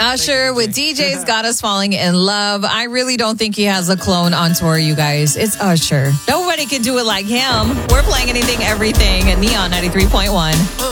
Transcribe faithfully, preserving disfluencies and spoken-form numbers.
Usher with D J's Got Us Falling in Love. I really don't think he has a clone on tour, you guys. It's Usher. Nobody can do it like him. We're playing anything, everything at Neon ninety-three point one.